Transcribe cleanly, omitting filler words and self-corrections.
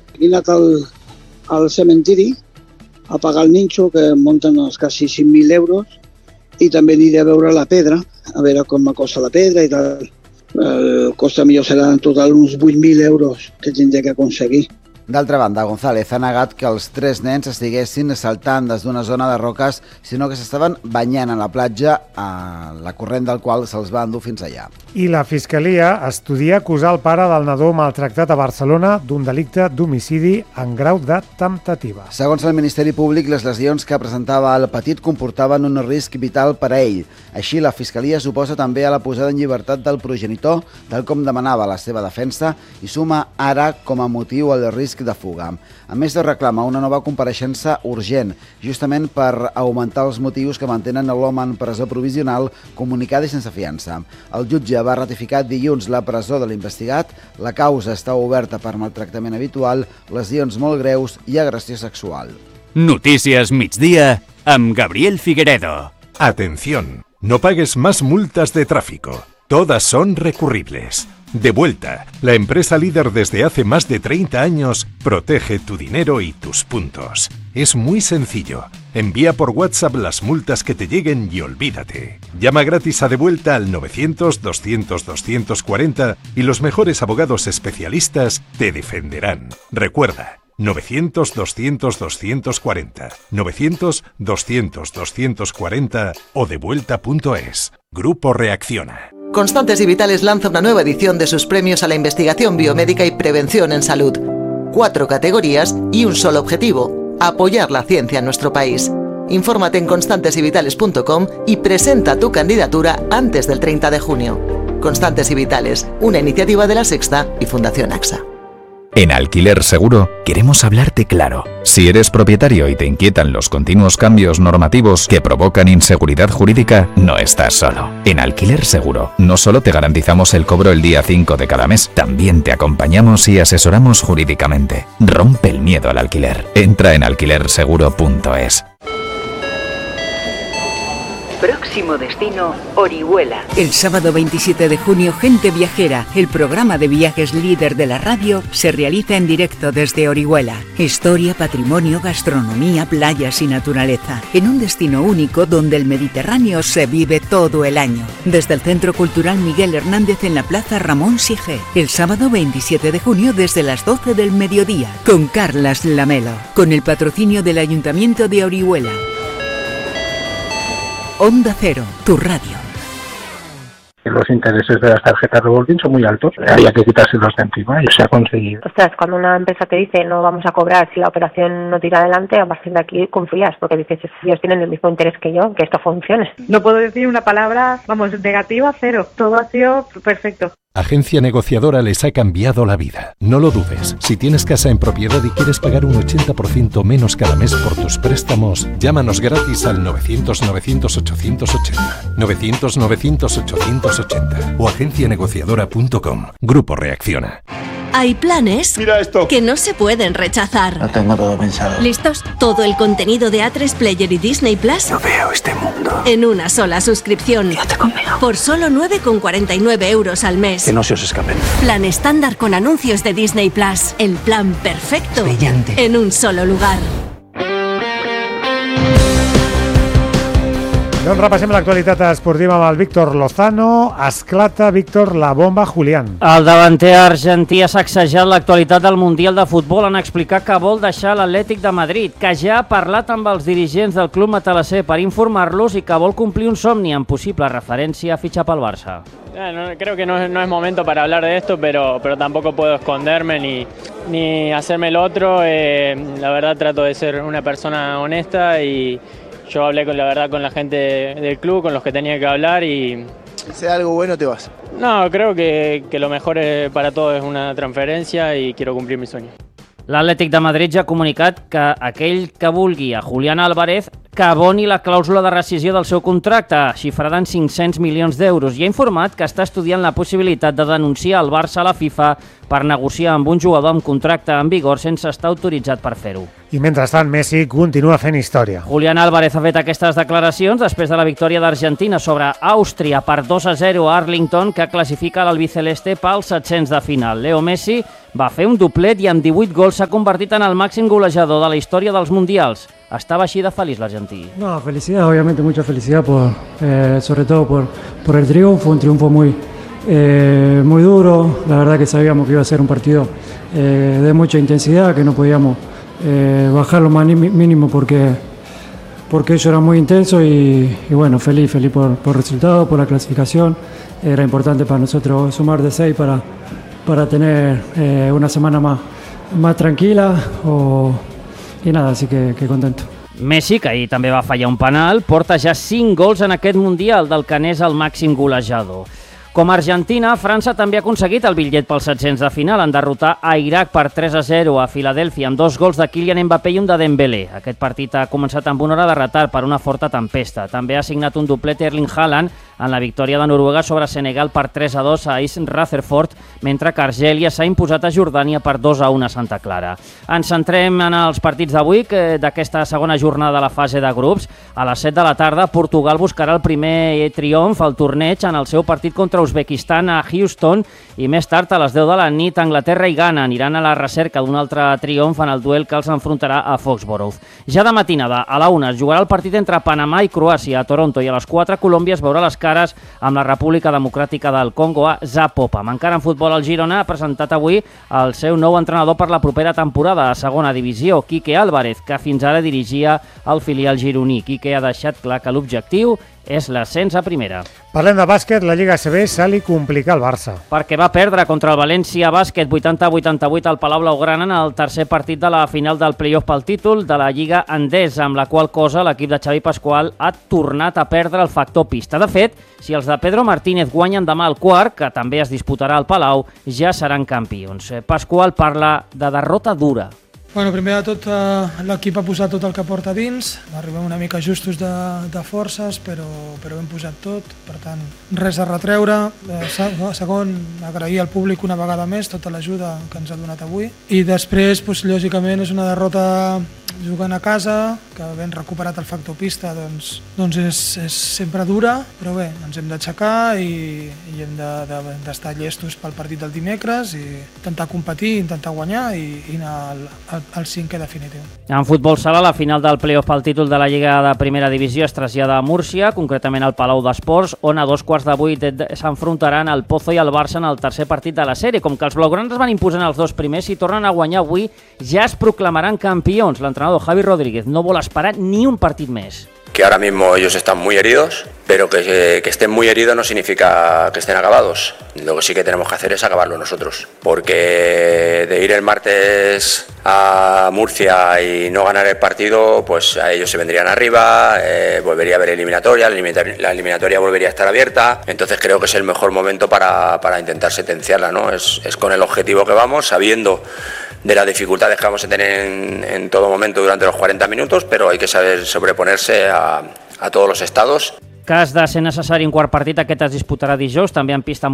He anat al cementiri a pagar el ninxo, que munten els quasi 5.000 euros, i també aniré a veure la pedra, a veure com me costa la pedra i tal. El cost millor serà en total uns 8.000 euros que tindré que aconseguir. D'altra banda, González ha negat que els 3 nens estiguessin saltant des d'una zona de roques, sinó que s'estaven banyant a la platja, a la corrent del qual se'ls va endur fins allà. I la Fiscalia estudia acusar el pare del nadó maltractat a Barcelona d'un delicte d'homicidi en grau de temptativa. Segons el Ministeri Públic, les lesions que presentava el petit comportaven un risc vital per a ell. Així, la Fiscalia s'oposa també a la posada en llibertat del progenitor, tal com demanava la seva defensa, i suma ara com a motiu el risc de fuga. A més, reclama una nova compareixença urgent, justament per augmentar els motius que mantenen l'home en presó provisional, comunicada i sense fiança. El jutge va ratificar dilluns la presó de l'investigat. La causa està oberta per maltractament habitual, lesions molt greus i agressió sexual. Notícies Migdia amb Gabriel Figueredo. Atención, no pagues más multas de tráfico. Todas son recurribles. Devuelta, la empresa líder desde hace más de 30 años, protege tu dinero y tus puntos. Es muy sencillo. Envía por WhatsApp las multas que te lleguen y olvídate. Llama gratis a Devuelta al 900-200-240 y los mejores abogados especialistas te defenderán. Recuerda, 900-200-240, 900-200-240 o devuelta.es. Grupo Reacciona. Constantes y Vitales lanza una nueva edición de sus premios a la investigación biomédica y prevención en salud. 4 categorías y un solo objetivo: apoyar la ciencia en nuestro país. Infórmate en constantesyvitales.com y presenta tu candidatura antes del 30 de junio. Constantes y Vitales, una iniciativa de La Sexta y Fundación AXA. En Alquiler Seguro queremos hablarte claro. Si eres propietario y te inquietan los continuos cambios normativos que provocan inseguridad jurídica, no estás solo. En Alquiler Seguro no solo te garantizamos el cobro el día 5 de cada mes, también te acompañamos y asesoramos jurídicamente. Rompe el miedo al alquiler. Entra en alquilerseguro.es. Próximo destino, Orihuela. El sábado 27 de junio, Gente Viajera, el programa de viajes líder de la radio, se realiza en directo desde Orihuela. Historia, patrimonio, gastronomía, playas y naturaleza. En un destino único donde el Mediterráneo se vive todo el año. Desde el Centro Cultural Miguel Hernández en la Plaza Ramón Sigé. El sábado 27 de junio desde las 12 del mediodía. Con Carlas Lamelo. Con el patrocinio del Ayuntamiento de Orihuela. Onda Cero, tu radio. Los intereses de las tarjetas revolving son muy altos, había que quitárselos de encima y se ha conseguido. Ostras, cuando una empresa te dice no vamos a cobrar si la operación no tira adelante, a partir de aquí confías, porque dices, ellos tienen el mismo interés que yo, que esto funcione. No puedo decir una palabra, negativa, cero. Todo ha sido perfecto. Agencia Negociadora les ha cambiado la vida. No lo dudes. Si tienes casa en propiedad y quieres pagar un 80% menos cada mes por tus préstamos, llámanos gratis al 900-900-880, 900-900-880 o agencianegociadora.com. Grupo Reacciona. Hay planes Mira esto, que no se pueden rechazar. Lo tengo todo pensado. ¿Listos? Todo el contenido de A3 Player y Disney Plus No veo este mundo. en una sola suscripción. Yo te conmigo. Por solo 9,49 euros al mes. Que no se os escapen. Plan estándar con anuncios de Disney Plus. El plan perfecto. Brillante. En un solo lugar. Doncs repassem l'actualitat esportiva amb el Víctor Lozano. Esclata, Víctor, la bomba Julián. El davanter argentí ha sacsejat l'actualitat del Mundial de Futbol en explicar que vol deixar l'Atlètic de Madrid, que ja ha parlat amb els dirigents del club matalasser per informar-los i que vol complir un somni en possible referència a fitxar pel Barça. Creo que no es momento para hablar de esto, pero tampoco puedo esconderme ni hacerme el otro. La verdad trato de ser una persona honesta y yo hablé con la gente del club, con los que tenía que hablar y... Si sea algo bueno te vas. No, creo que lo mejor para todos es una transferencia y quiero cumplir mi sueño. L'Atlètic de Madrid ja ha comunicat que aquell que vulgui a Julián Álvarez que aboni la clàusula de rescisió del seu contracte, xifrada en 500 milions d'euros, i ha informat que està estudiant la possibilitat de denunciar el Barça a la FIFA per negociar amb un jugador amb contracte en vigor sense estar autoritzat per fer-ho. I mentrestant, Messi continua fent història. Julián Álvarez ha fet aquestes declaracions després de la victòria d'Argentina sobre Àustria per 2-0 a Arlington, que classifica l'albiceleste pels 700 de final. Leo Messi va fer un doblet i amb 18 gols s'ha convertit en el màxim golejador de la història dels mundials. Estava així de feliç l'argentí. No, felicidad, obviamente mucha felicidad, sobre todo por el triunfo, un triunfo muy duro. La verdad que sabíamos que iba a ser un partido de mucha intensidad, que no podíamos bajar lo más mínimo porque ellos eran muy intensos y bueno, feliz por el resultado, por la clasificación. Era importante para nosotros sumar de 6 para tener una semana más tranquila i nada, así que contento. Messi, que ahir també va fallar un penal, porta ja 5 gols en aquest Mundial, del que n'és el màxim golejador. Com a Argentina, França també ha aconseguit el bitllet pels 700 de final en derrotar a Iraq per 3-0 a Filadèlfia amb 2 gols de Kylian Mbappé i un de Dembélé. Aquest partit ha començat amb una hora de retard per una forta tempesta. També ha signat un doblet Erling Haaland en la victòria de Noruega sobre Senegal per 3-2 a East Rutherford, mentre que Argèlia s'ha imposat a Jordània per 2-1 a Santa Clara. Ens centrem en els partits d'avui, d'aquesta segona jornada de la fase de grups. A les 7 de la tarda, Portugal buscarà el primer triomf al torneig en el seu partit contra Uzbekistan a Houston, i més tard, a les 10 de la nit, Anglaterra i Ghana aniran a la recerca d'un altre triomf en el duel que els enfrontarà a Foxborough. Ja de matinada, a la 1, es jugarà el partit entre Panamà i Croàcia a Toronto, i a les 4, Colòmbia es veurà les cares amb la República Democràtica del Congo a Zapopan. Encara en futbol, el Girona ha presentat avui el seu nou entrenador per la propera temporada a segona divisió, Quique Álvarez, que fins ara dirigia el filial gironí. Quique ha deixat clar que l'objectiu és l'ascens a primera. Parlem de bàsquet, la Lliga ACB se li complica al Barça. Perquè va perdre contra el València Bàsquet 80-88 al Palau Blaugrana en el tercer partit de la final del play-off pel títol de la Lliga Endesa, amb la qual cosa l'equip de Xavi Pasqual ha tornat a perdre el factor pista. De fet, si els de Pedro Martínez guanyen demà el quart, que també es disputarà al Palau, ja seran campions. Pasqual parla de derrota dura. Bueno, primer de tot, l'equip ha posat tot el que porta dins. Arribem una mica justos de forces, però hem posat tot. Per tant, res a retreure. Segon, agrair al públic una vegada més tota l'ajuda que ens ha donat avui. I després, lògicament, és una derrota jugant a casa, que havent recuperat el factor pista doncs és sempre dura, però bé, ens hem d'aixecar i hem d'estar llestos pel partit del dimecres i intentar competir, intentar guanyar i anar al cinquè definitiu. En futbol sala, la final del play-off pel títol de la Lliga de Primera Divisió es trasllada a Múrcia, concretament al Palau d'Esports, on a 7:15 s'enfrontaran el Pozo i el Barça en el tercer partit de la sèrie. Com que els blaugranes van imposant els dos primers, si tornen a guanyar avui ja es proclamaran campions. L'entrenador Javi Rodríguez no vol esperar ni un partit més. Que ahora mismo ellos están muy heridos, pero que estén muy heridos no significa que estén acabados. Lo que sí que tenemos que hacer es acabarlo nosotros, porque de ir el martes a Murcia y no ganar el partido, pues a ellos se vendrían arriba, volvería a haber eliminatoria, la eliminatoria volvería a estar abierta. Entonces creo que es el mejor momento para intentar sentenciarla, ¿no? Es con el objetivo que vamos, sabiendo de las dificultades que vamos a tener en todo momento durante los 40 minutos, pero hay que saber sobreponerse a todos los estados. Cas de ser necessari un quart partit, aquest es disputarà dijous, també en pista